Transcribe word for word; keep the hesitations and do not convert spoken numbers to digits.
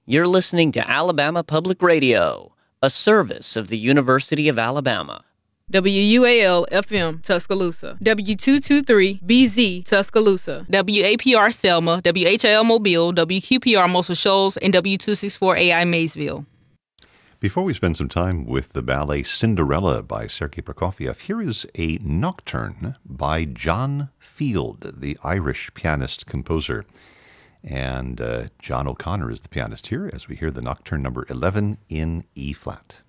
You're listening to Alabama Public Radio, a service of the University of Alabama. W U A L F M Tuscaloosa, W two twenty-three B Z Tuscaloosa, W A P R Selma, W H L Mobile, W Q P R Muscle Shoals, and W two sixty-four A I Maysville. Before we spend some time with the ballet Cinderella by Sergei Prokofiev, here is a nocturne by John Field, the Irish pianist-composer. And uh, John O'Connor is the pianist here as we hear the nocturne number eleven in E-flat.